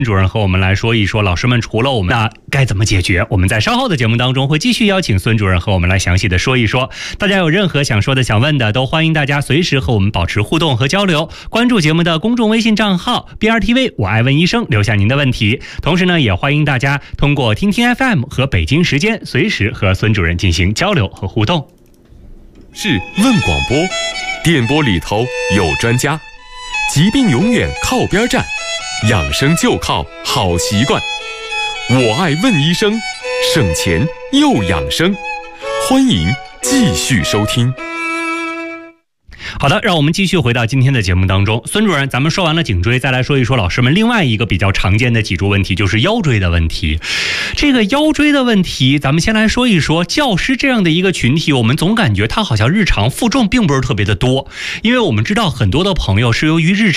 主任和我们来说一说，老师们除了我们，那该怎么解决？我们在稍后的节目当中会继续邀请孙主任和我们来详细的说一说。大家有任何想说的、想问的，都欢迎大家随时和我们保持互动和交流。关注节目的公众微信账号 BRTV 我爱问医生，留下您的问题。同时呢，也欢迎大家通过听听 FM 和北京时间，随时和孙主任进行交流和互动。 是问广播，电波里头有专家，疾病永远靠边站，养生就靠好习惯。我爱问医生，省钱又养生。欢迎继续收听。 好的，让我们继续回到今天的节目当中。孙主任，咱们说完了颈椎，再来说一说老师们另外一个比较常见的脊柱问题，就是腰椎的问题。这个腰椎的问题，咱们先来说一说教师这样的一个群体，我们总感觉他好像日常负重并不是特别的多，因为我们知道很多的朋友是由于日